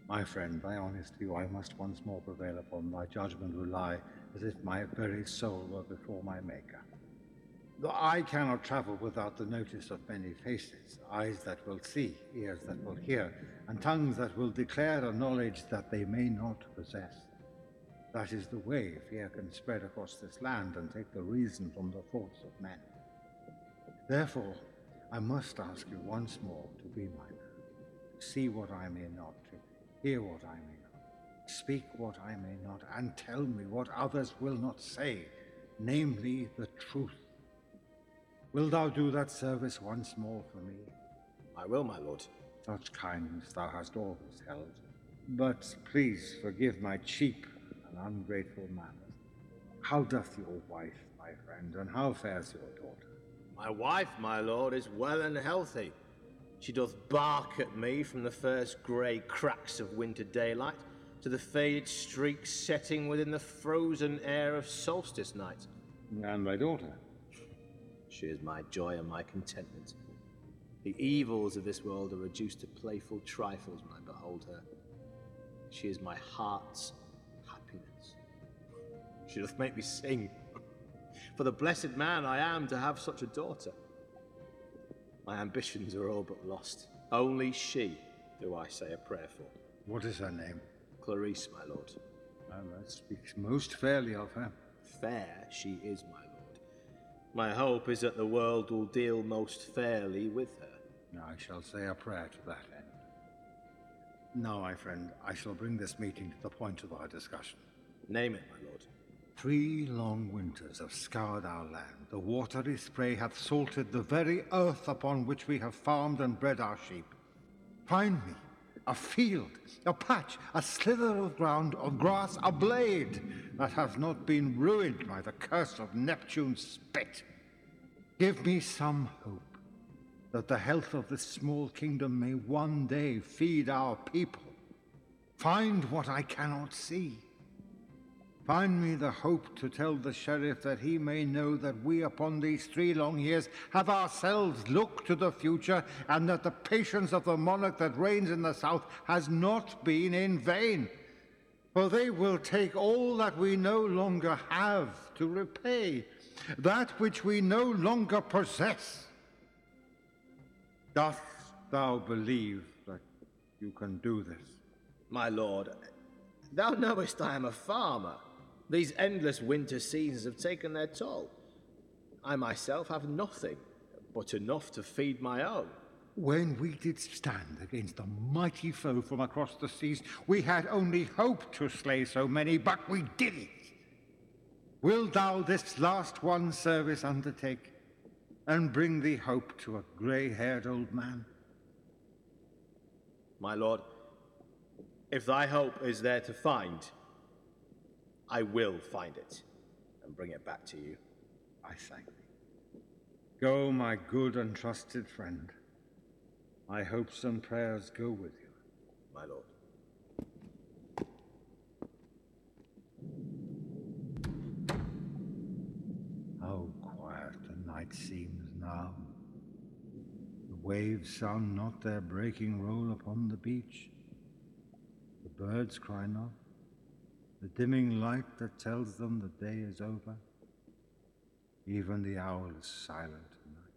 My friend, thy honest view I must once more prevail upon, thy judgment rely, as if my very soul were before my Maker. The eye cannot travel without the notice of many faces, eyes that will see, ears that will hear, and tongues that will declare a knowledge that they may not possess. That is the way fear can spread across this land and take the reason from the thoughts of men. Therefore, I must ask you once more to be my man, to see what I may not, to hear what I may not, speak what I may not, and tell me what others will not say, namely the truth. Wilt thou do that service once more for me? I will, my lord. Such kindness thou hast always held. But please forgive my cheap and ungrateful manners. How doth your wife, my friend, and how fares your daughter? My wife, my lord, is well and healthy. She doth bark at me from the first grey cracks of winter daylight to the faded streaks setting within the frozen air of solstice night. And thy daughter? She is my joy and my contentment. The evils of this world are reduced to playful trifles when I behold her. She is my heart's happiness. She doth make me sing. For the blessed man I am to have such a daughter. My ambitions are all but lost. Only she do I say a prayer for. What is her name? Clarice, my lord. That speaks most fairly of her. Fair she is, my lord. My hope is that the world will deal most fairly with her. I shall say a prayer to that end. Now, my friend, I shall bring this meeting to the point of our discussion. Name it, my lord. 3 long winters have scoured our land. The watery spray hath salted the very earth upon which we have farmed and bred our sheep. Find me a field, a patch, a slither of ground, of grass, a blade that hath not been ruined by the curse of Neptune's spit. Give me some hope that the health of this small kingdom may one day feed our people. Find what I cannot see. Find me the hope to tell the sheriff that he may know that we upon these 3 long years have ourselves looked to the future, and that the patience of the monarch that reigns in the south has not been in vain. For they will take all that we no longer have to repay, that which we no longer possess. Dost thou believe that you can do this? My lord, thou knowest I am a farmer. These endless winter seasons have taken their toll. I myself have nothing but enough to feed my own. When we did stand against a mighty foe from across the seas, we had only hope to slay so many, but we did it. Wilt thou this last one service undertake, and bring thee hope to a grey-haired old man? My lord, if thy hope is there to find, I will find it and bring it back to you. I thank thee. Go, my good and trusted friend. My hopes and prayers go with you. My lord. How quiet the night seems now. The waves sound not their breaking roll upon the beach. The birds cry not. The dimming light that tells them the day is over. Even the owl is silent tonight.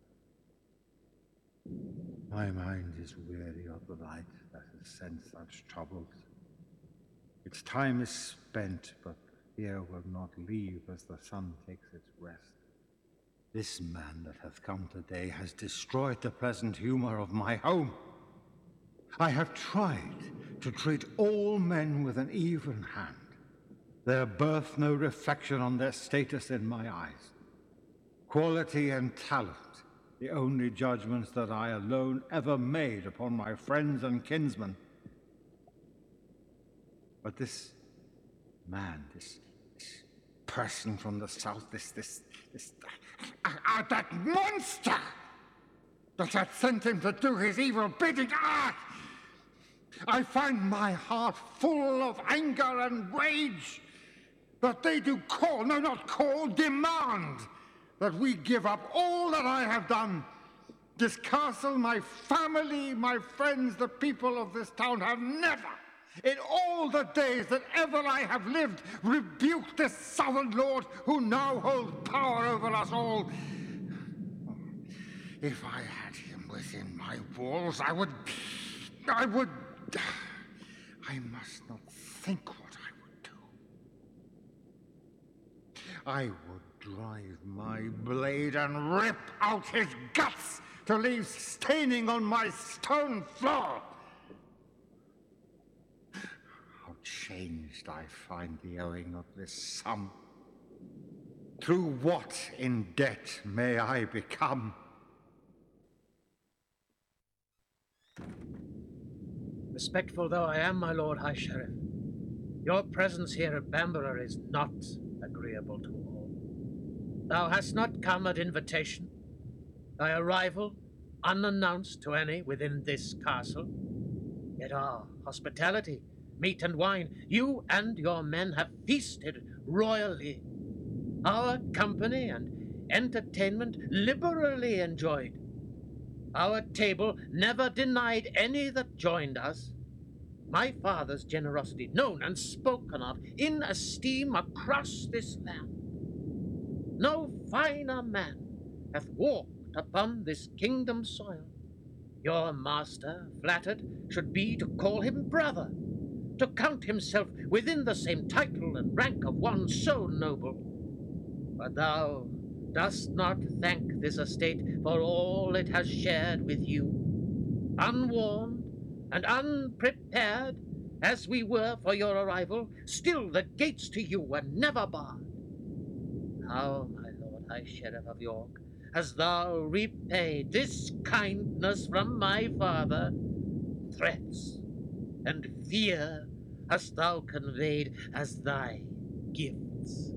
My mind is weary of the light that has sent such troubles. Its time is spent, but fear will not leave as the sun takes its rest. This man that hath come today has destroyed the pleasant humor of my home. I have tried to treat all men with an even hand. Their birth no reflection on their status in my eyes. Quality and talent, the only judgments that I alone ever made upon my friends and kinsmen. But this man, this person from the south, that monster that hath sent him to do his evil bidding, I find my heart full of anger and rage. That they do call, no, not call, demand that we give up all that I have done. This castle, my family, my friends, the people of this town have never in all the days that ever I have lived, rebuked this southern lord who now holds power over us all. If I had him within my walls, I must not think what I would do. I would drive my blade and rip out his guts to leave staining on my stone floor. How changed I find the owing of this sum. Through what in debt may I become? Respectful though I am, my Lord High Sheriff, your presence here at Bamborough is not agreeable to all. Thou hast not come at invitation, thy arrival unannounced to any within this castle. Yet our hospitality, meat and wine, you and your men have feasted royally. Our company and entertainment liberally enjoyed. Our table never denied any that joined us. My father's generosity known and spoken of in esteem across this land. No finer man hath walked upon this kingdom soil. Your master, flattered, should be to call him brother, to count himself within the same title and rank of one so noble. But thou dost not thank this estate for all it has shared with you. Unwarned and unprepared as we were for your arrival, still the gates to you were never barred. Now, my Lord High Sheriff of York, hast thou repaid this kindness from my father? Threats and fear hast thou conveyed as thy gifts.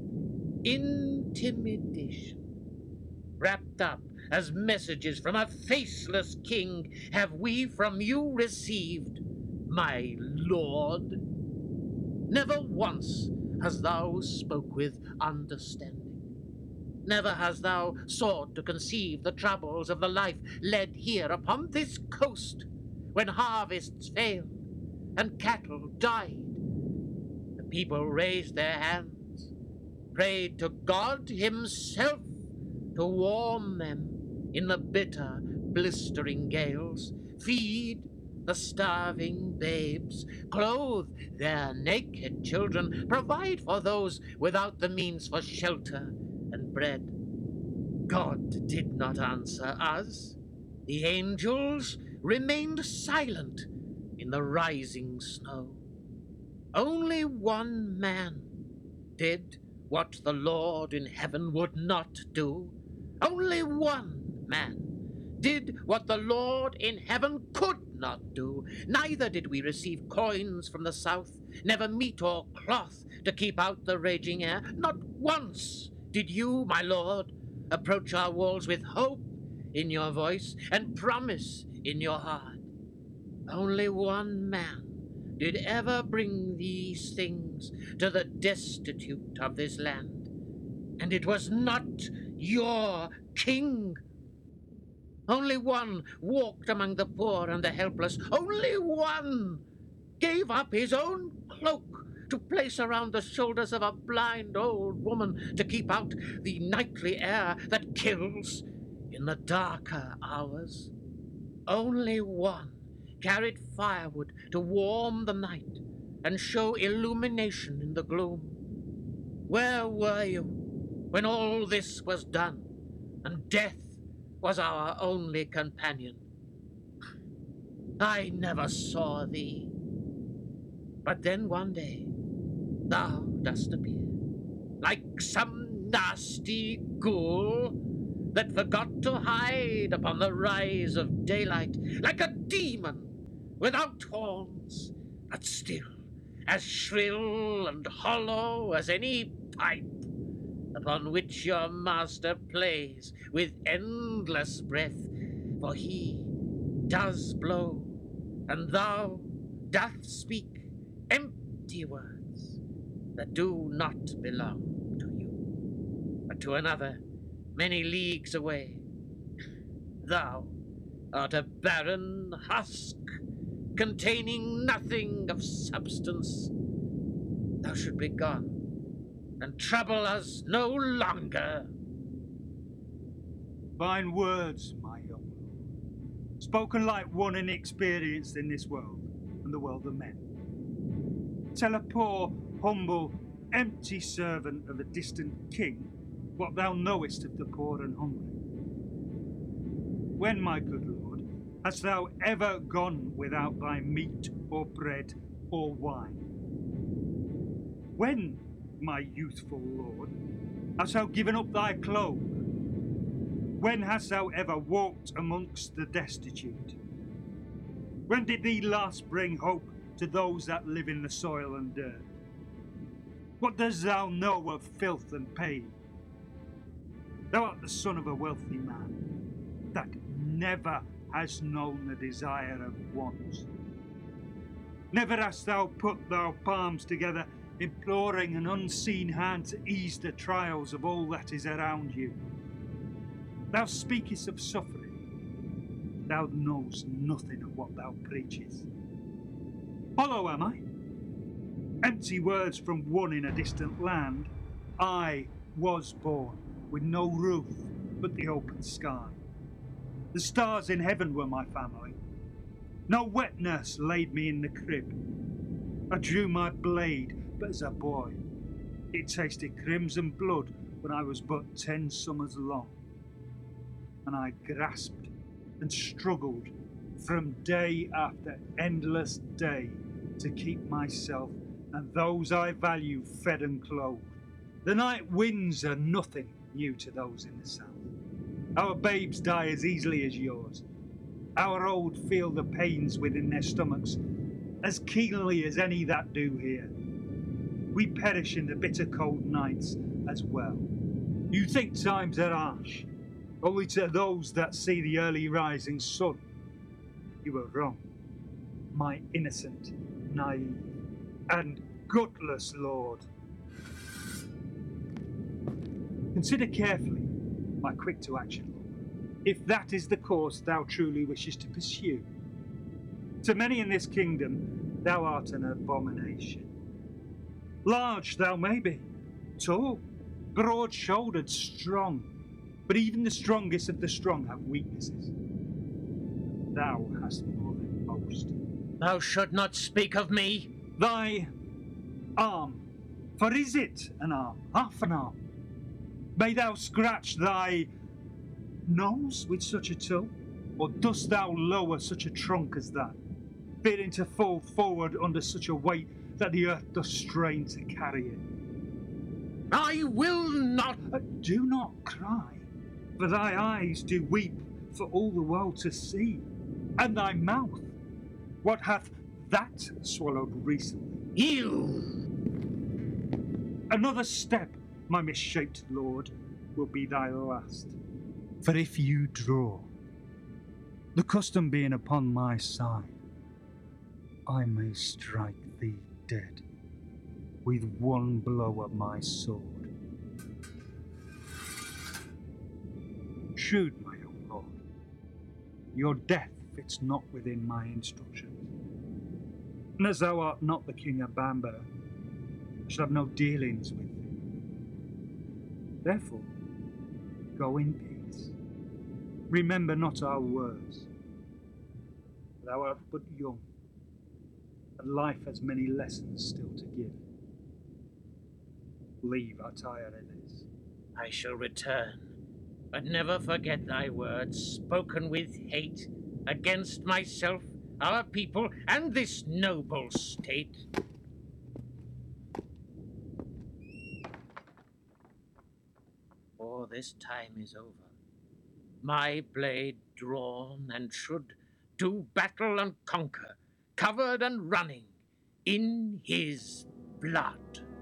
Intimidation, wrapped up as messages from a faceless king, have we from you received, my lord. Never once hast thou spoke with understanding. Never hast thou sought to conceive the troubles of the life led here upon this coast, when harvests failed and cattle died. The people raised their hands, prayed to God himself to warm them in the bitter, blistering gales, feed the starving babes, clothe their naked children, provide for those without the means for shelter and bread. God did not answer us. The angels remained silent in the rising snow. Only one man did what the Lord in heaven would not do. Only one man did what the Lord in heaven could not do. Neither did we receive coins from the south, never meat or cloth to keep out the raging air. Not once did you, my Lord, approach our walls with hope in your voice and promise in your heart. Only one man did ever bring these things to the destitute of this land, and it was not your king. Only one walked among the poor and the helpless. Only one gave up his own cloak to place around the shoulders of a blind old woman to keep out the nightly air that kills in the darker hours. Only one carried firewood to warm the night and show illumination in the gloom. Where were you when all this was done and death was our only companion? I never saw thee. But then one day thou dost appear, like some nasty ghoul that forgot to hide upon the rise of daylight, like a demon without horns, but still as shrill and hollow as any pipe, upon which your master plays with endless breath, for he does blow, and thou doth speak empty words that do not belong to you, but to another many leagues away. Thou art a barren husk containing nothing of substance, thou should be gone, and trouble us no longer. Fine words, my young lord, spoken like one inexperienced in this world and the world of men. Tell a poor, humble, empty servant of a distant king what thou knowest of the poor and hungry. When, my good lord, hast thou ever gone without thy meat or bread or wine? When, my youthful lord, hast thou given up thy cloak? When hast thou ever walked amongst the destitute? When did thee last bring hope to those that live in the soil and dirt? What dost thou know of filth and pain? Thou art the son of a wealthy man that never has known the desire of want. Never hast thou put thy palms together, imploring an unseen hand to ease the trials of all that is around you. Thou speakest of suffering. Thou knowest nothing of what thou preachest. Hollow am I? Empty words from one in a distant land. I was born with no roof but the open sky. The stars in heaven were my family. No wet nurse laid me in the crib. I drew my blade, but as a boy. It tasted crimson blood when I was but 10 summers long. And I grasped and struggled from day after endless day to keep myself and those I value fed and clothed. The night winds are nothing new to those in the south. Our babes die as easily as yours. Our old feel the pains within their stomachs as keenly as any that do here. We perish in the bitter cold nights as well. You think times are harsh, only to those that see the early rising sun. You were wrong, my innocent, naive, and gutless lord. Consider carefully my quick to action, if that is the course thou truly wishes to pursue. To many in this kingdom thou art an abomination. Large thou may be, tall, broad-shouldered, strong, but even the strongest of the strong have weaknesses. Thou hast more than most. Thou should not speak of me. Thy arm, for is it an arm, half an arm? May thou scratch thy nose with such a tool, or dost thou lower such a trunk as that, fearing to fall forward under such a weight that the earth doth strain to carry it? I will not. Do not cry, for thy eyes do weep for all the world to see, and thy mouth, what hath that swallowed recently? You! Another step, my misshaped lord, will be thy last. For if you draw, the custom being upon my side, I may strike thee dead with one blow of my sword. Shrewd, my young lord, your death fits not within my instructions. And as thou art not the king of Bamber, I shall have no dealings with thee. Therefore, go in peace. Remember not our words. Thou art but young, and life has many lessons still to give. Leave Attire Ellis. I shall return, but never forget thy words, spoken with hate, against myself, our people, and this noble state. For this time is over, my blade drawn, and should do battle and conquer, covered and running in his blood.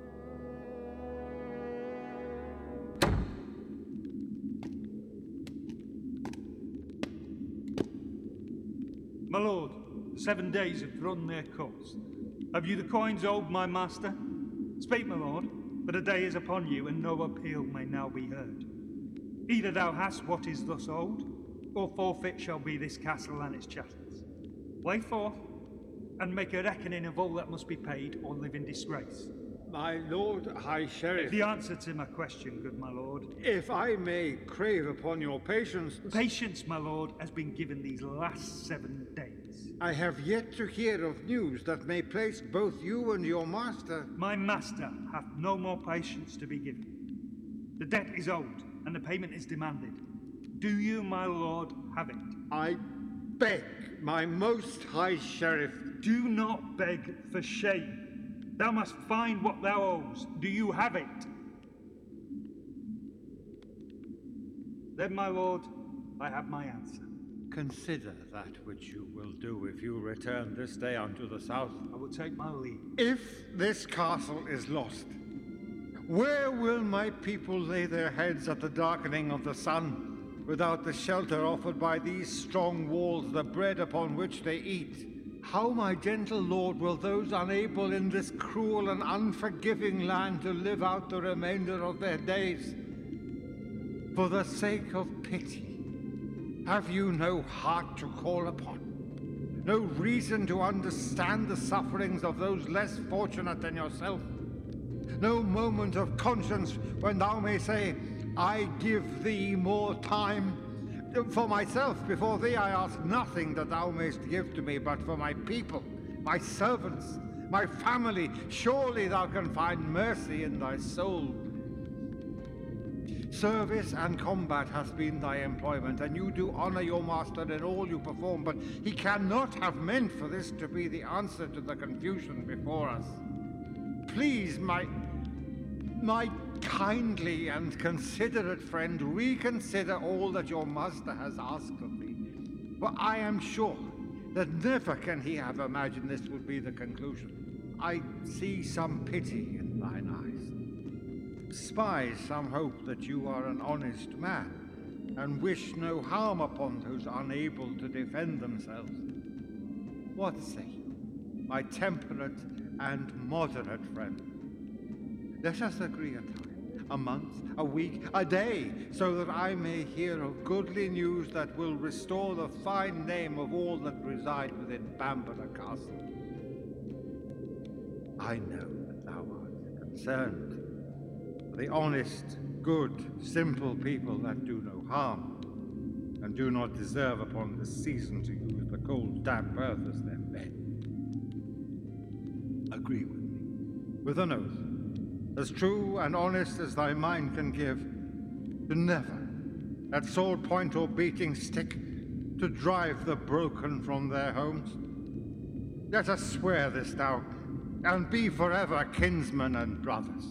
My lord, the 7 days have run their course. Have you the coins owed, my master? Speak, my lord, for the day is upon you, and no appeal may now be heard. Either thou hast what is thus owed, or forfeit shall be this castle and its chattels. Lay forth, and make a reckoning of all that must be paid or live in disgrace? My Lord High Sheriff, The answer to my question, good my lord. if I may crave upon your patience, Patience, my lord, has been given these last 7 days. I have yet to hear of news that may place both you and your master. My master hath no more patience to be given. The debt is owed, and the payment is demanded. Do you, my lord, have it? I beg, my most High Sheriff. Do not beg for shame. Thou must find what thou owes. Do you have it? Then, my lord, I have my answer. Consider that which you will do if you return this day unto the south. I will take my leave. If this castle is lost, where will my people lay their heads at the darkening of the sun, without the shelter offered by these strong walls, the bread upon which they eat? How, my gentle lord, will those unable in this cruel and unforgiving land to live out the remainder of their days? For the sake of pity, have you no heart to call upon? No reason to understand the sufferings of those less fortunate than yourself? No moment of conscience when thou may say, I give thee more time? For myself, before thee I ask nothing that thou mayst give to me, but for my people, my servants, my family, surely thou can find mercy in thy soul. Service and combat hath been thy employment, and you do honor your master in all you perform, but he cannot have meant for this to be the answer to the confusion before us. Please, my kindly and considerate friend, reconsider all that your master has asked of thee. For I am sure that never can he have imagined this would be the conclusion. I see some pity in thine eyes, spy some hope that you are an honest man, and wish no harm upon those unable to defend themselves. What say you, my temperate and moderate friend? Let us agree a time, a month, a week, a day, so that I may hear of goodly news that will restore the fine name of all that reside within Bamborough Castle. I know that thou art concerned for the honest, good, simple people that do no harm, and do not deserve upon this season to use the cold, damp earth as their bed. Agree with me, with an oath, as true and honest as thy mind can give, to never, at sword point or beating stick, to drive the broken from their homes. Let us swear this now, and be forever kinsmen and brothers.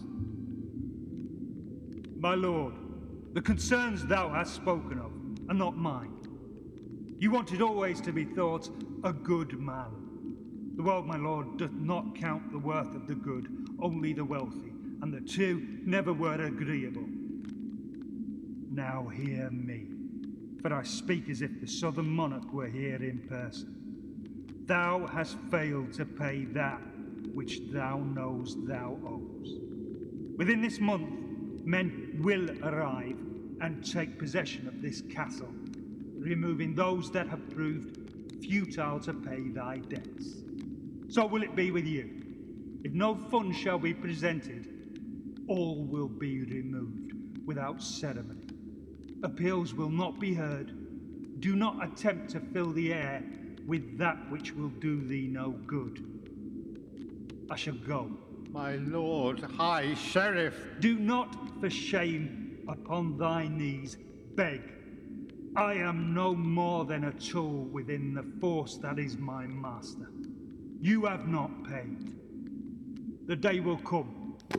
My lord, the concerns thou hast spoken of are not mine. You wanted always to be thought a good man. The world, my lord, doth not count the worth of the good, only the wealthy, and the two never were agreeable. Now hear me, for I speak as if the southern monarch were here in person. Thou hast failed to pay that which thou knowest thou owes. Within this month, men will arrive and take possession of this castle, removing those that have proved futile to pay thy debts. So will it be with you. If no funds shall be presented, all will be removed without ceremony. Appeals will not be heard. Do not attempt to fill the air with that which will do thee no good. I shall go. My lord High Sheriff. Do not for shame upon thy knees beg. I am no more than a tool within the force that is my master. You have not paid. The day will come.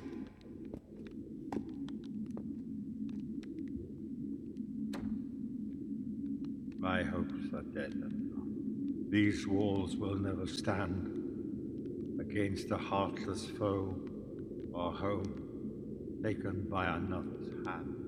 My hopes are dead and gone. These walls will never stand against a heartless foe or home taken by another's hand.